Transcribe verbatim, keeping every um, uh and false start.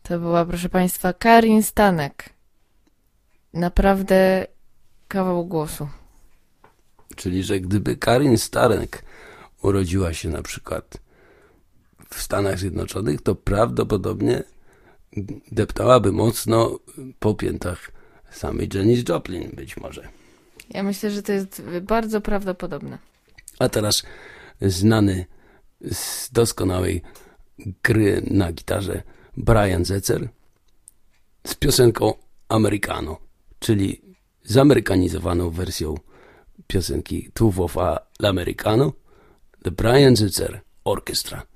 To była, proszę Państwa, Karin Stanek. Naprawdę kawał głosu. Czyli, że gdyby Karin Stanek urodziła się na przykład w Stanach Zjednoczonych, to prawdopodobnie deptałaby mocno po piętach samej Janis Joplin być może. Ja myślę, że to jest bardzo prawdopodobne. A teraz znany z doskonałej gry na gitarze Brian Setzer z piosenką Americano, czyli zamerykanizowaną wersją piosenki Two of Americano, The Brian Setzer Orchestra.